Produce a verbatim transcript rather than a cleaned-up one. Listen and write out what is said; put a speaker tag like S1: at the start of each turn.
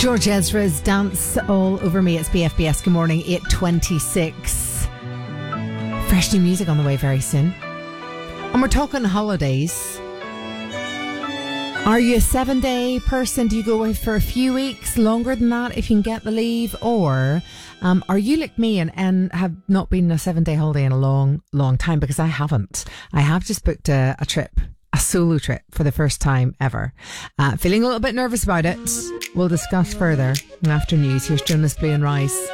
S1: George Ezra's Dance All Over Me. It's B F B S. Good morning, eight twenty-six. Fresh new music on the way very soon. And we're talking holidays. Are you a seven day person? Do you go away for a few weeks, longer than that if you can get the leave? Or um, are you like me and, and have not been on a seven day holiday in a long, long time? Because I haven't. I have just booked a, a trip. A solo trip for the first time ever. Uh, feeling a little bit nervous about it. We'll discuss further after news. Here's Jonas Blue and Rice.